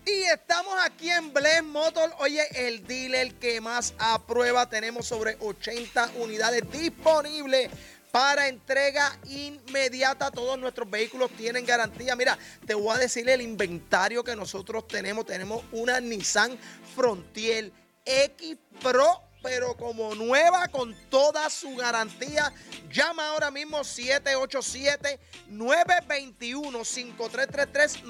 Y estamos aquí en Bless Motor. Oye, el dealer que más aprueba. Tenemos sobre 80 unidades disponibles para entrega inmediata. Todos nuestros vehículos tienen garantía. Mira, te voy a decir el inventario que nosotros tenemos. Tenemos una Nissan Frontier X Pro, pero como nueva, con toda su garantía. Llama ahora mismo 787-921-5333,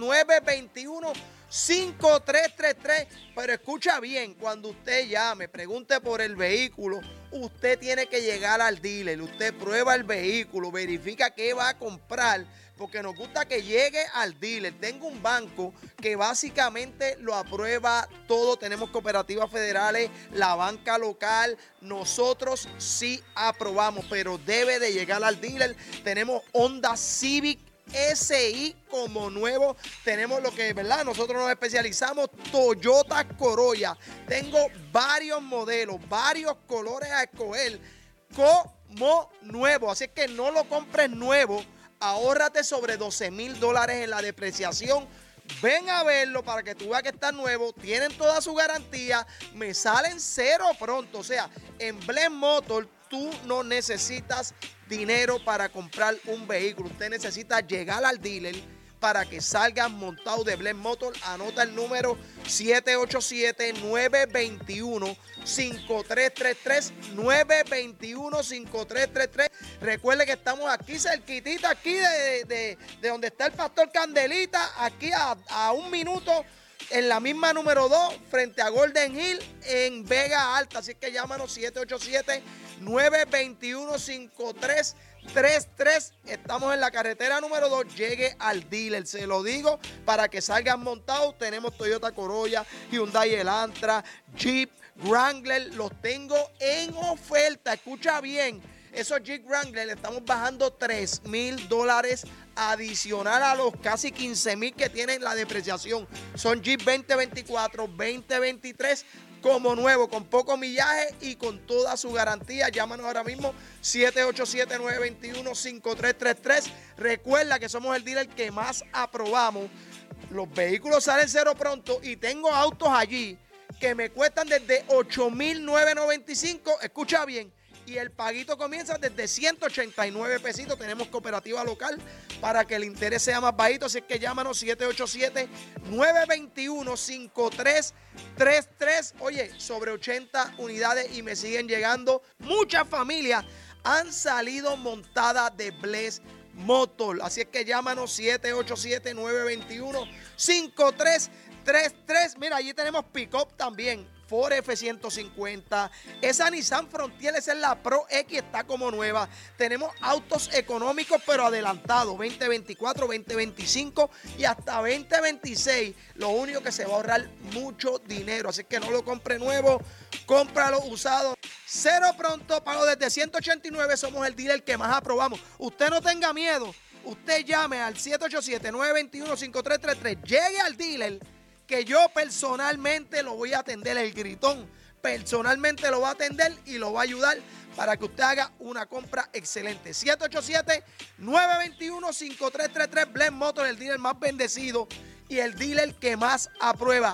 921-5333. Pero escucha bien, cuando usted llame, pregunte por el vehículo, usted tiene que llegar al dealer. Usted prueba el vehículo, verifica qué va a comprar, porque nos gusta que llegue al dealer. Tengo un banco que básicamente lo aprueba todo. Tenemos cooperativas federales, la banca local. Nosotros sí aprobamos, pero debe de llegar al dealer. Tenemos Honda Civic SI como nuevo. Tenemos lo que, ¿verdad? Nosotros nos especializamos, Toyota Corolla. Tengo varios modelos, varios colores a escoger como nuevo. Así que no lo compres nuevo. Ahórrate sobre $12,000 en la depreciación. Ven a verlo para que tú veas que está nuevo. Tienen toda su garantía. Me salen cero pronto. O sea, en Bless Motor tú no necesitas dinero para comprar un vehículo. Usted necesita llegar al dealer para que salgan montados de Bless Motor. Anota el número 787-921-5333, 921-5333. Recuerde que estamos aquí cerquitita, aquí de donde está el Pastor Candelita, aquí a un minuto, en la misma número 2, frente a Golden Hill, en Vega Alta. Así que llámanos 787-921-5333. Estamos en la carretera número 2. Llegue al dealer, se lo digo, para que salgan montados. Tenemos Toyota Corolla, Hyundai Elantra, Jeep, Wrangler. Los tengo en oferta. Escucha bien. Esos Jeep Wrangler le estamos bajando $3,000 adicional a los casi $15,000 que tienen la depreciación. Son Jeep 2024, 2023 como nuevo, con poco millaje y con toda su garantía. Llámanos ahora mismo 787-921-5333. Recuerda que somos el dealer que más aprobamos. Los vehículos salen cero pronto y tengo autos allí que me cuestan desde $8,995. Escucha bien. Y el paguito comienza desde 189 pesitos. Tenemos cooperativa local para que el interés sea más bajito. Así que llámanos 787-921-5333. Oye, sobre 80 unidades y me siguen llegando. Muchas familias han salido montadas de Bless Motor. Así es que llámanos 787-921-5333. Mira, allí tenemos pick-up también. Ford F-150, esa Nissan Frontier, esa es la Pro X, está como nueva. Tenemos autos económicos pero adelantados, 2024, 2025 y hasta 2026. Lo único que se va a ahorrar mucho dinero, así que no lo compre nuevo, cómpralo usado. Cero pronto, pago desde 189, somos el dealer que más aprobamos. Usted no tenga miedo, usted llame al 787-921-5333, llegue al dealer, que yo personalmente lo voy a atender, el gritón personalmente lo va a atender y lo va a ayudar para que usted haga una compra excelente. 787-921-5333, Bless Motor, el dealer más bendecido y el dealer que más aprueba.